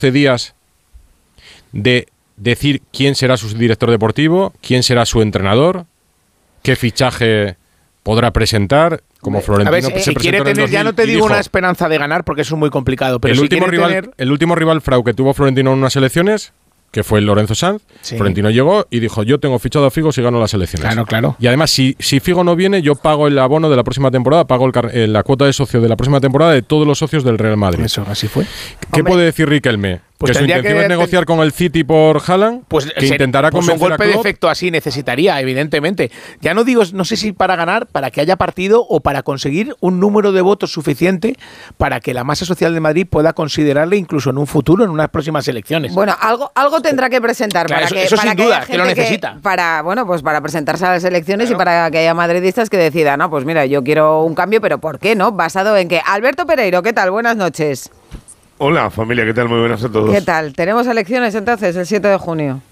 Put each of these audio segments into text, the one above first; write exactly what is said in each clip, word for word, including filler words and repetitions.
días de decir quién será su director deportivo, quién será su entrenador, qué fichaje podrá presentar. Como Florentino a ver, se si quiere tener, ya no te digo dijo, una esperanza de ganar porque eso es muy complicado, pero el, si último rival, tener... el último rival frau que tuvo Florentino en unas elecciones, que fue el Lorenzo Sanz, sí. Florentino llegó y dijo, yo tengo fichado a Figo si gano las elecciones. Claro, claro. Y además, si, si Figo no viene, yo pago el abono de la próxima temporada, pago el, eh, la cuota de socio de la próxima temporada de todos los socios del Real Madrid. Eso, así fue. ¿Qué Hombre, puede decir Riquelme? Pues que su intención que, es negociar con el City por Haaland, pues, que intentará pues convencer un golpe a Klopp. de efecto así necesitaría, evidentemente. Ya no digo, no sé si para ganar, para que haya partido o para conseguir un número de votos suficiente para que la masa social de Madrid pueda considerarle incluso en un futuro, en unas próximas elecciones. Bueno, algo, algo tendrá que presentar claro, para eso, que, eso para sin que duda, haya que lo necesita. Que, para, bueno, pues para presentarse a las elecciones claro. y para que haya madridistas que decidan, no, pues mira, yo quiero un cambio, pero ¿por qué no? Basado en que Alberto Pereiro, ¿qué tal? Buenas noches. Hola, familia, ¿qué tal? Muy buenas a todos. ¿Qué tal? ¿Tenemos elecciones entonces el siete de junio?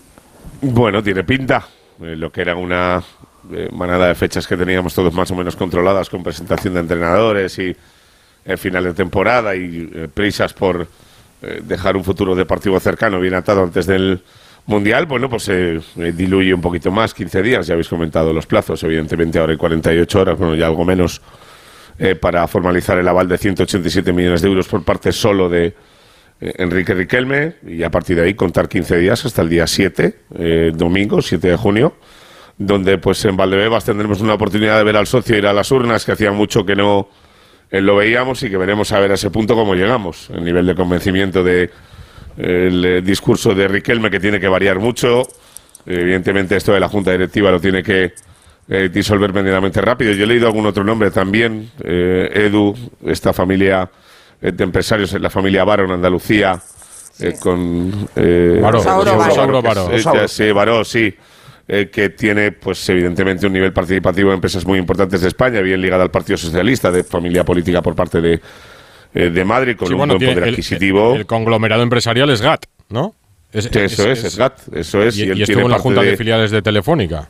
Bueno, tiene pinta. Eh, lo que era una eh, manada de fechas que teníamos todos más o menos controladas con presentación de entrenadores y eh, final de temporada y eh, prisas por eh, dejar un futuro deportivo cercano bien atado antes del Mundial, bueno, pues se eh, diluye un poquito más, quince días, ya habéis comentado los plazos, evidentemente ahora hay cuarenta y ocho horas, bueno, ya algo menos. Eh, para formalizar el aval de ciento ochenta y siete millones de euros por parte solo de eh, Enrique Riquelme y a partir de ahí contar quince días hasta el día siete, eh, domingo, siete de junio, donde pues en Valdebebas tendremos una oportunidad de ver al socio ir a las urnas, que hacía mucho que no eh, lo veíamos y que veremos a ver a ese punto cómo llegamos. El nivel de convencimiento de eh, el eh, discurso de Riquelme, que tiene que variar mucho, eh, evidentemente esto de la Junta Directiva lo tiene que Eh, disolver medianamente rápido. Yo he leído algún otro nombre también, eh, Edu, esta familia eh, de empresarios, la familia Baró en Andalucía, sí. eh, con eh, Baró, Sauro Baró, Baró. Eh, sí, Baró, sí, eh, que tiene, pues evidentemente un nivel participativo en empresas muy importantes de España, bien ligada al Partido Socialista, de familia política por parte de, eh, de Madrid, con sí, un bueno, buen poder el, adquisitivo. El, el conglomerado empresarial es G A T, ¿no? Es, sí, eso es, es, es G A T, eso es. Y, y, él y estuvo tiene en la Junta de, de Filiales de Telefónica.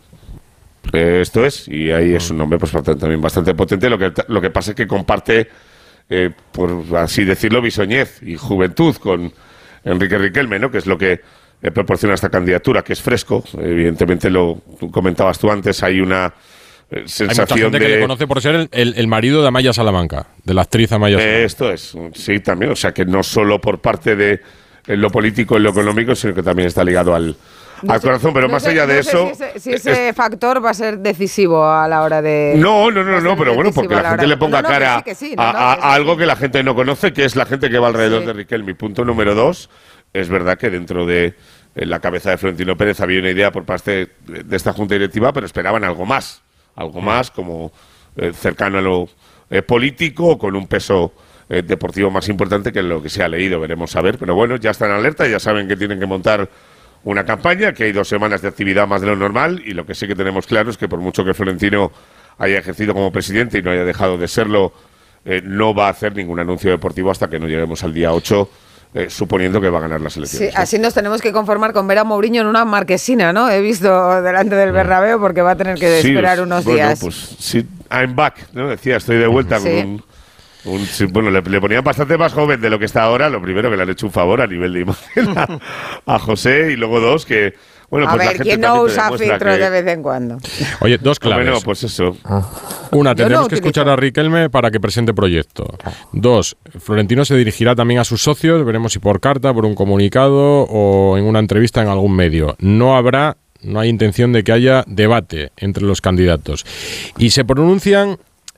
Eh, esto es, y ahí es un nombre pues también bastante potente. Lo que, lo que pasa es que comparte, eh, por así decirlo, bisoñez y juventud con Enrique Riquelme, ¿no? Que es lo que eh, proporciona esta candidatura, que es fresco. Evidentemente, lo comentabas tú antes, hay una eh, sensación hay mucha gente de... que le conoce por ser el, el, el marido de Amaya Salamanca, de la actriz Amaya Salamanca. Eh, esto es, sí, también. O sea, que no solo por parte de en lo político, en lo económico, sino que también está ligado al... No al sé, corazón, pero no más sé, allá de no eso... sé si ese, si ese es, factor va a ser decisivo a la hora de... No, no, no, no, pero bueno, porque la, la gente le ponga no, no, cara sí sí, no, a, no, a, sí, a algo que la gente no conoce, que es la gente que va alrededor sí. de Riquelme. Punto número dos, es verdad que dentro de eh, la cabeza de Florentino Pérez había una idea por parte de, de esta junta directiva, pero esperaban algo más, algo más como eh, cercano a lo eh, político, con un peso... Eh, deportivo más importante que lo que se ha leído, veremos a ver, pero bueno, ya están en alerta, ya saben que tienen que montar una campaña, que hay dos semanas de actividad más de lo normal, y lo que sí que tenemos claro es que por mucho que Florentino haya ejercido como presidente y no haya dejado de serlo, eh, no va a hacer ningún anuncio deportivo hasta que no lleguemos al día ocho, eh, suponiendo que va a ganar las elecciones. Sí, ¿no? Así nos tenemos que conformar con ver a Mourinho en una marquesina, ¿no? He visto delante del Bernabéu, porque va a tener que sí, esperar unos bueno, días. Pues sí, I'm back, ¿no? Decía, estoy de vuelta sí. con un... Un, bueno, le, le ponían bastante más joven de lo que está ahora. Lo primero, que le han hecho un favor a nivel de imagen a, a José. Y luego dos, que... Bueno, a pues ver, la gente ¿quién no usa filtros que... de vez en cuando? Oye, dos claves. Bueno, pues eso. Una, tendremos no que utilizo. escuchar a Riquelme para que presente proyecto. Dos, Florentino se dirigirá también a sus socios. Veremos si por carta, por un comunicado o en una entrevista en algún medio. No habrá, no hay intención de que haya debate entre los candidatos. Y se pronuncian...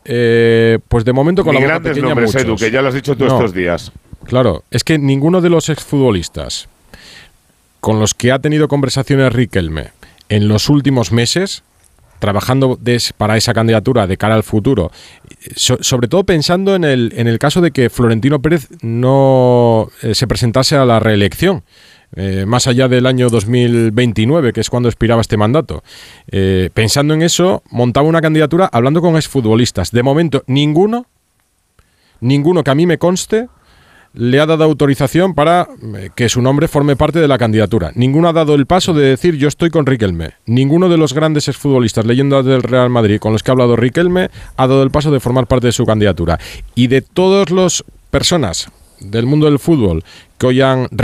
Eh, pues de momento con Ni la boca grandes pequeña nombres, muchos. Edu, que ya lo has dicho tú no, estos días. Claro, es que ninguno de los exfutbolistas con los que ha tenido conversaciones Riquelme en los últimos meses, trabajando des, para esa candidatura de cara al futuro, so, sobre todo pensando en el, en el caso de que Florentino Pérez no eh, se presentase a la reelección. Eh, más allá del año dos mil veintinueve, que es cuando expiraba este mandato. Eh, pensando en eso, montaba una candidatura hablando con exfutbolistas. De momento, ninguno, ninguno que a mí me conste, le ha dado autorización para eh, que su nombre forme parte de la candidatura. Ninguno ha dado el paso de decir yo estoy con Riquelme. Ninguno de los grandes exfutbolistas, leyendas del Real Madrid, con los que ha hablado Riquelme, ha dado el paso de formar parte de su candidatura. Y de todas las personas del mundo del fútbol que hoy han